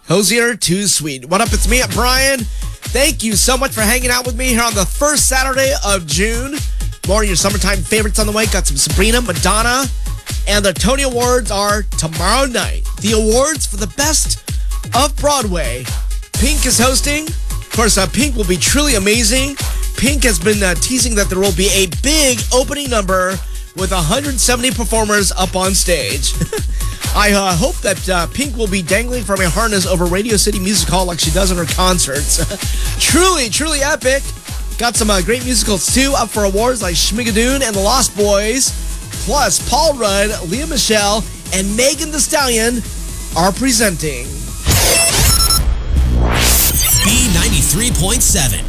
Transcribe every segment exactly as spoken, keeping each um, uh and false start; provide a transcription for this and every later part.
Hosier, too sweet. What up? It's me, Brian. Thank you so much for hanging out with me here on the first Saturday of June. More of your summertime favorites on the way. Got some Sabrina, Madonna, and the Tony Awards are tomorrow night. The awards for the best of Broadway. Pink is hosting. Of course, uh, Pink will be truly amazing. Pink has been uh, teasing that there will be a big opening number with one hundred seventy performers up on stage. I uh, hope that uh, Pink will be dangling from a harness over Radio City Music Hall like she does in her concerts. Truly, truly epic. Got some uh, great musicals, too, up for awards like Schmigadoon and The Lost Boys. Plus, Paul Rudd, Lea Michele, and Megan Thee Stallion are presenting. B ninety-three point seven.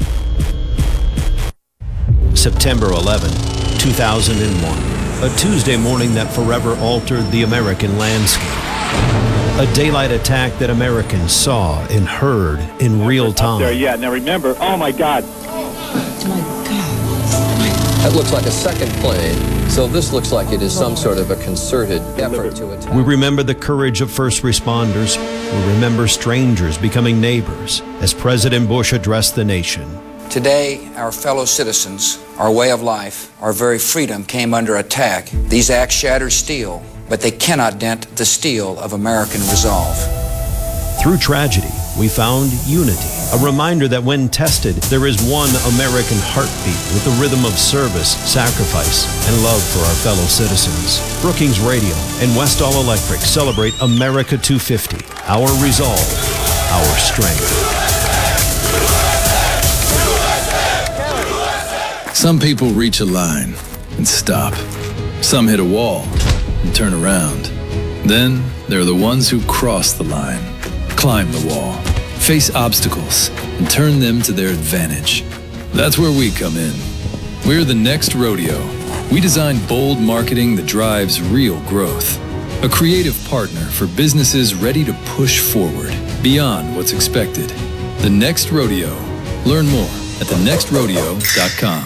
September eleventh, two thousand one. A Tuesday morning that forever altered the American landscape. A daylight attack that Americans saw and heard in real time. There, yeah. Now remember, oh my God. Oh my God. That looks like a second plane, so this looks like it is some sort of a concerted effort to attack. We remember the courage of first responders. We remember strangers becoming neighbors as President Bush addressed the nation. Today, our fellow citizens, our way of life, our very freedom came under attack. These acts shattered steel, but they cannot dent the steel of American resolve. Through tragedy, we found unity, a reminder that when tested, there is one American heartbeat with the rhythm of service, sacrifice, and love for our fellow citizens. Brookings Radio and Westall Electric celebrate America two fifty, our resolve, our strength. Some people reach a line and stop. Some hit a wall and turn around. Then there are the ones who cross the line, climb the wall, face obstacles, and turn them to their advantage. That's where we come in. We're the Next Rodeo. We design bold marketing that drives real growth. A creative partner for businesses ready to push forward beyond what's expected. The Next Rodeo. Learn more at the next rodeo dot com.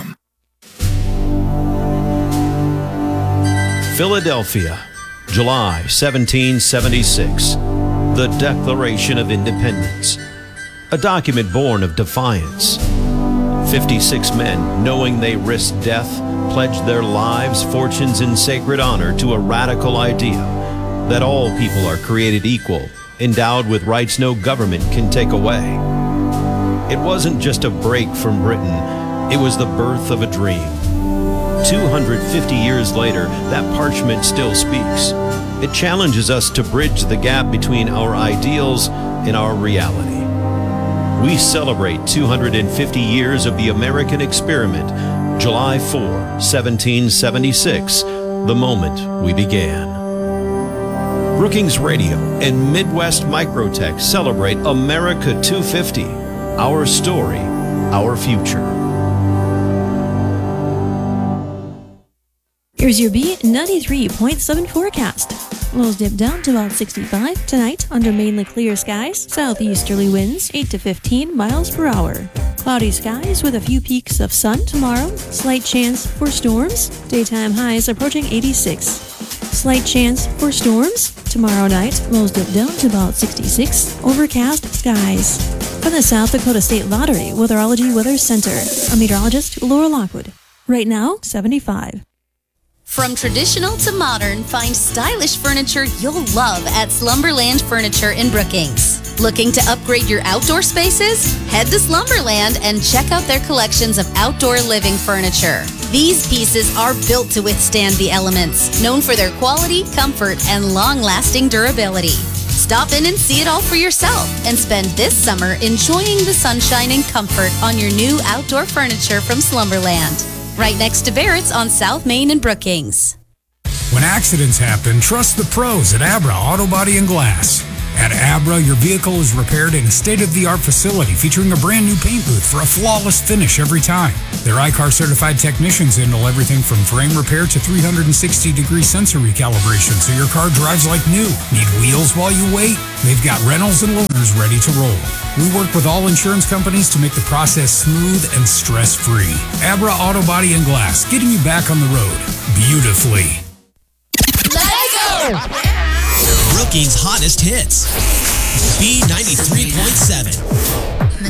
Philadelphia, July seventeen seventy-six. The Declaration of Independence. A document born of defiance. fifty-six men, knowing they risked death, pledged their lives, fortunes, and sacred honor to a radical idea that all people are created equal, endowed with rights no government can take away. It wasn't just a break from Britain, it was the birth of a dream. two hundred fifty years later, that parchment still speaks. It challenges us to bridge the gap between our ideals and our reality. We celebrate two hundred fifty years of the American experiment, July fourth, seventeen seventy-six, the moment we began. Brookings Radio and Midwest Microtech celebrate America two fifty, our story, our future. Here's your B ninety-three point seven forecast. Lows dip down to about sixty-five tonight under mainly clear skies. Southeasterly winds eight to fifteen miles per hour. Cloudy skies with a few peaks of sun tomorrow. Slight chance for storms. Daytime highs approaching eighty-six. Slight chance for storms. Tomorrow night, lows dip down to about sixty-six. Overcast skies. From the South Dakota State Lottery Weatherology Weather Center, I'm meteorologist Laura Lockwood. Right now, seventy-five. From traditional to modern, find stylish furniture you'll love at Slumberland Furniture in Brookings. Looking to upgrade your outdoor spaces? Head to Slumberland and check out their collections of outdoor living furniture. These pieces are built to withstand the elements, known for their quality, comfort, and long-lasting durability. Stop in and see it all for yourself and spend this summer enjoying the sunshine and comfort on your new outdoor furniture from Slumberland. Right next to Barrett's on South Main and Brookings. When accidents happen, trust the pros at Abra Auto Body and Glass. At Abra, your vehicle is repaired in a state-of-the-art facility featuring a brand new paint booth for a flawless finish every time. Their I C A R certified technicians handle everything from frame repair to three hundred sixty degree sensor recalibration so your car drives like new. Need wheels while you wait? They've got rentals and loaners ready to roll. We work with all insurance companies to make the process smooth and stress-free. Abra Auto Body and Glass, getting you back on the road beautifully. Brookings' hottest hits. B ninety-three point seven.